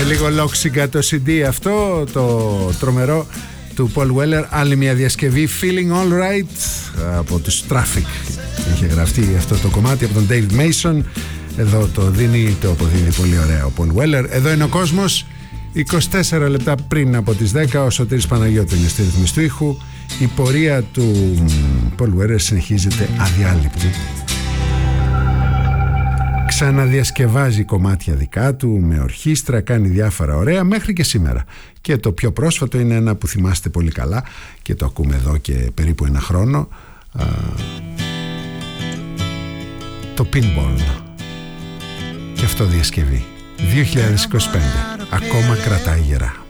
λίγο λόξιγκα το CD αυτό, το τρομερό του Paul Weller. Άλλη μια διασκευή, Feeling All Right, από τους Traffic. Είχε γραφτεί αυτό το κομμάτι από τον Dave Mason. Εδώ το αποδίδει πολύ ωραία ο Paul Weller. Εδώ είναι ο κόσμος. 24 λεπτά πριν από τις 10, ο Σωτήρης Παναγιώτου είναι στη ρυθμίση του ήχου. Η πορεία του Paul Weller συνεχίζεται αδιάλειπτη. Ξαναδιασκευάζει κομμάτια δικά του με ορχήστρα, κάνει διάφορα ωραία μέχρι και σήμερα. Και το πιο πρόσφατο είναι ένα που θυμάστε πολύ καλά και το ακούμε εδώ και περίπου ένα χρόνο, το Pinball. Και αυτό διασκευή 2025 ακόμα κρατάει γερά.